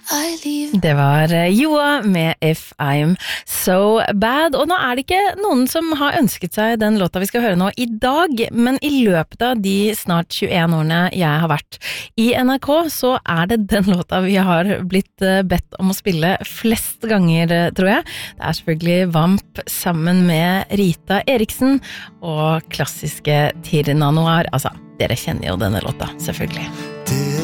Det var Joa med If I'm So Bad, og nå det ikke noen som har ønsket seg den låta vi skal høre nå i dag, men i løpet av de snart 21 årene jeg har vært i NRK, så det den låta vi har blitt bedt om å spille flest ganger, tror jeg. Det selvfølgelig Vamp sammen med Rita Eriksen og klassiske Tirna Noir. Altså, dere kjenner jo denne låta, selvfølgelig.